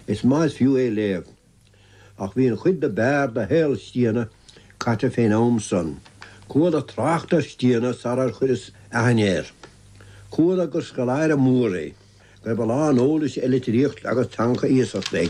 Is más fiú é léh. Ach bhíon chud de bear de héil stíana caite féin am son. Cuad a trachta stíana sarar churis ahanéir. Cuad agus go láir a múr é. Go bh lá ólis eile tríocht agus tancha ísas le.